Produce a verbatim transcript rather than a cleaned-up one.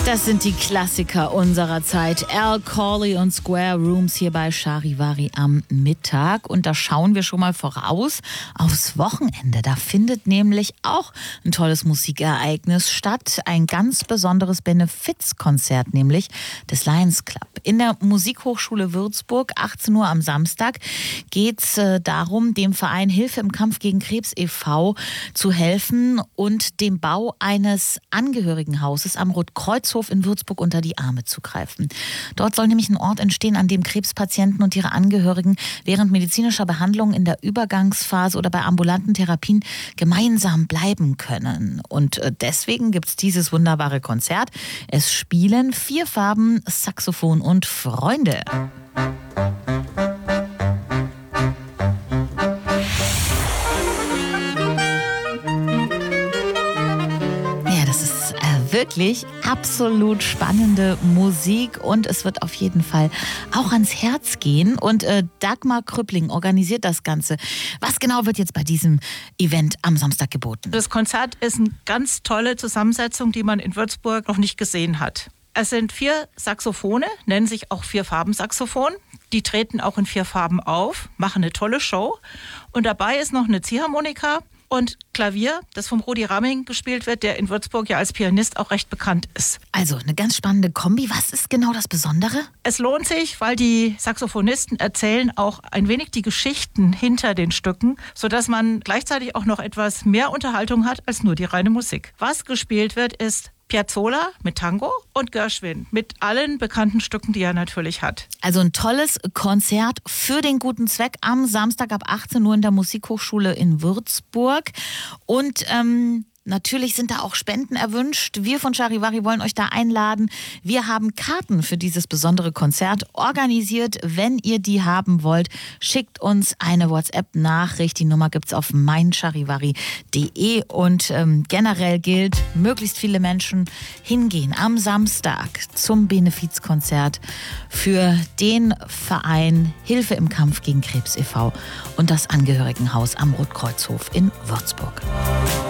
Das sind die Klassiker unserer Zeit. Al Corley und Square Rooms hier bei Charivari am Mittag. Und da schauen wir schon mal voraus aufs Wochenende. Da findet nämlich auch ein tolles Musikereignis statt. Ein ganz besonderes Benefizkonzert, nämlich des Lions Club. In der Musikhochschule Würzburg, achtzehn Uhr am Samstag, geht es äh, darum, dem Verein Hilfe im Kampf gegen Krebs e V zu helfen und dem Bau eines Angehörigenhauses am Rotkreuzhof in Würzburg unter die Arme zu greifen. Dort soll nämlich ein Ort entstehen, an dem Krebspatienten und ihre Angehörigen während medizinischer Behandlung in der Übergangsphase oder bei ambulanten Therapien gemeinsam bleiben können. Und deswegen gibt es dieses wunderbare Konzert. Es spielen vier Farben, Saxophon und Freunde. Wirklich absolut spannende Musik und es wird auf jeden Fall auch ans Herz gehen. Und äh, Dagmar Krüppling organisiert das Ganze. Was genau wird jetzt bei diesem Event am Samstag geboten? Das Konzert ist eine ganz tolle Zusammensetzung, die man in Würzburg noch nicht gesehen hat. Es sind vier Saxophone, nennen sich auch Vier-Farben-Saxophon. Die treten auch in vier Farben auf, machen eine tolle Show. Und dabei ist noch eine Ziehharmonika und Klavier, das vom Rudi Ramming gespielt wird, der in Würzburg ja als Pianist auch recht bekannt ist. Also eine ganz spannende Kombi. Was ist genau das Besondere? Es lohnt sich, weil die Saxophonisten erzählen auch ein wenig die Geschichten hinter den Stücken, sodass man gleichzeitig auch noch etwas mehr Unterhaltung hat als nur die reine Musik. Was gespielt wird, ist Piazzolla mit Tango und Gershwin mit allen bekannten Stücken, die er natürlich hat. Also ein tolles Konzert für den guten Zweck am Samstag ab achtzehn Uhr in der Musikhochschule in Würzburg. Und ähm, natürlich sind da auch Spenden erwünscht. Wir von Charivari wollen euch da einladen. Wir haben Karten für dieses besondere Konzert organisiert. Wenn ihr die haben wollt, schickt uns eine WhatsApp-Nachricht. Die Nummer gibt's auf meincharivari punkt de. Und ähm, generell gilt, möglichst viele Menschen hingehen am Samstag zum Benefizkonzert für den Verein Hilfe im Kampf gegen Krebs e V und das Angehörigenhaus am Rotkreuzhof in Würzburg.